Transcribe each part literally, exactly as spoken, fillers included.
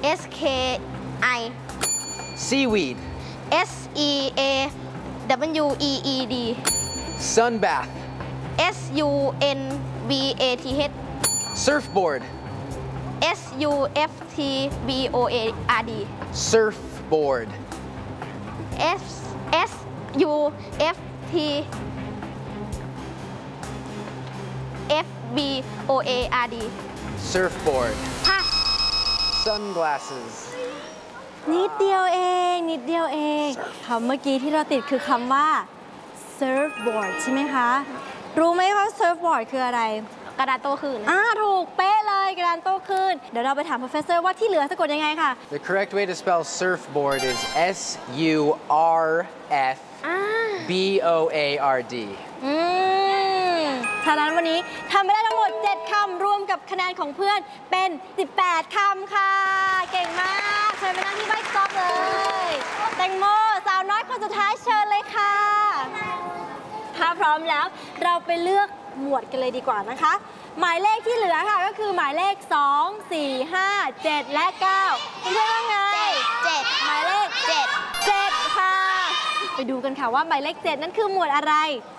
S K I Seaweed. S E A W E E D Sun bath. S U N B A T H Surfboard. S U F T B O A R D Surfboard. S S U F T F B O A R D Surfboard. ค่ะ Sunglasses. นิดเดียวเองนิดเดียวเองคำเมื่อกี้ที่เราติดคือคำว่า surfboard ใช่ไหมคะรู้ไหมว่า surfboard คืออะไรกระดาษโต้คลื่นอ่าถูกเป๊ะเลยกระดานโต้คลื่นเดี๋ยวเราไปถาม professor ว่าที่เหลือสะกดยังไงค่ะ The correct way to spell surfboard is S U R F B O A R D อืมฉะนั้นวันนี้ทำไปได้ทั้งหมดเจ็ดคำรวมกับคะแนนของเพื่อนเป็นสิบแปดคำค่ะเก่งมากเชิญไปนั่งที่ไบค์สต็อปเลยแตงโมสาวน้อยคนสุดท้ายเชิญเลยค่ะถ้าพร้อมแล้วเราไปเลือกหมวดกันเลยดีกว่านะคะหมายเลขที่เหลือค่ะก็คือหมายเลขสอง สี่ ห้า เจ็ดและเก้าเพื่อนๆว่าไงเจ็ดหมายเลขเจ็ด เจ็ดค่ะไปดูกันค่ะว่าหมายเลขเจ็ดนั่นคือหมวดอะไร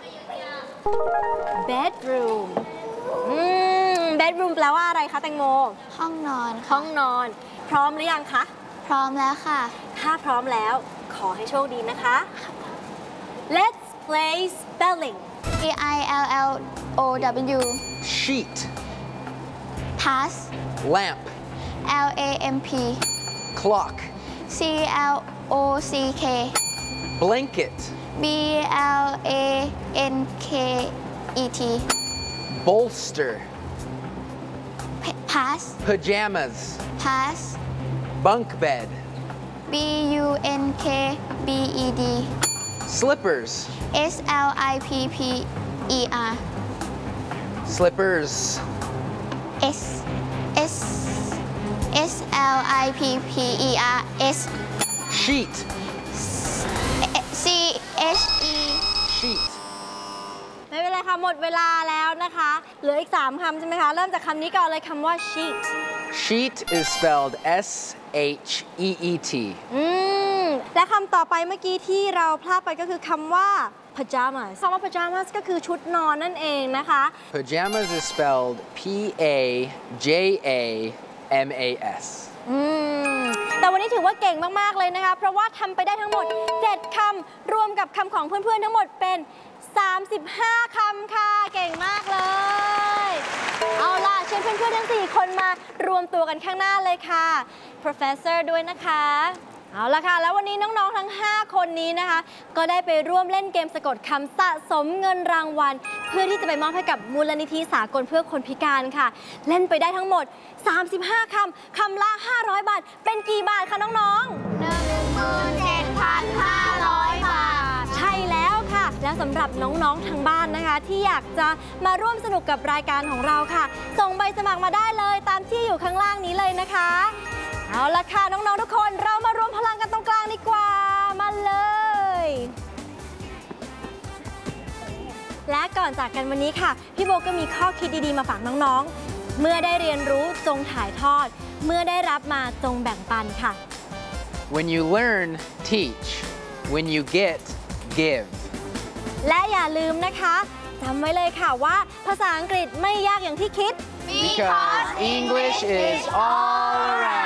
bedroom อืม bedroom แปลว่าอะไรคะแตงโมห้องนอนห้องนอนพร้อมหรือยังคะพร้อมแล้วค่ะถ้าพร้อมแล้วขอให้โชคดีนะคะ Let's play spelling A I L L O W Sheet. Pass Lamp. L A M P Clock. C L O C K Blanket. B L A N K E T Bolster. Pass Pajamas. Pass Bunk bed. B U N K B E D Slippers. S L I P P E R Slippers. S S S L I P P E R S Sheet. C H E Sheet. ไม่เป็นไรค่ะหมดเวลาแล้วนะคะเหลืออีกสามคำใช่ไหมคะเริ่มจากคำนี้ก่อนเลยคำว่า sheet Sheet is spelled S H E E T อืมและคำต่อไปเมื่อกี้ที่เราพลาดไปก็คือคำว่า pajamas คำว่า pajamas ก็คือชุดนอนนั่นเองนะคะ Pajamas is spelled P A J A M A S อืมแต่วันนี้ถือว่าเก่งมากๆเลยนะคะเพราะว่าทำไปได้ทั้งหมดเจ็ดคำรวมกับคำของเพื่อนๆทั้งหมดเป็นสามสิบห้าคำค่ะเก่งมากเลยเอาล่ะเชิญเพื่อนๆทั้งสี่คนมารวมตัวกันข้างหน้าเลยค่ะ professor ด้วยนะคะเอาละค่ะแล้ววันนี้น้องๆทั้งห้าคนนี้นะคะก็ได้ไปร่วมเล่นเกมสะกดคำสะสมเงินรางวัลเพื่อที่จะไปมอบให้กับมูลนิธิสากลเพื่อคนพิการค่ะเล่นไปได้ทั้งหมดสามสิบห้าคำคำละห้าร้อยบาทเป็นกี่บาทคะน้องๆหนึ่งหมื่นเจ็ดพันห้าร้อยบาทใช่แล้วค่ะแล้วสำหรับน้องๆทางบ้านนะคะที่อยากจะมาร่วมสนุกกับรายการของเราค่ะส่งใบสมัครมาได้เลยตามที่อยู่ข้างล่างนี้เลยนะคะเอาละค่ะน้องๆทุกคนเรามารวมพลังกันตรงกลางดีกว่ามาเลยและก่อนจากกันวันนี้ค่ะพี่โบก็มีข้อคิดดีๆมาฝากน้องๆเมื่อได้เรียนรู้จงถ่ายทอดเมื่อได้รับมาจงแบ่งปันค่ะ When you learn, teach. When you get, give. และอย่าลืมนะคะจำไว้เลยค่ะว่าภาษาอังกฤษไม่ยากอย่างที่คิด Because English is all around.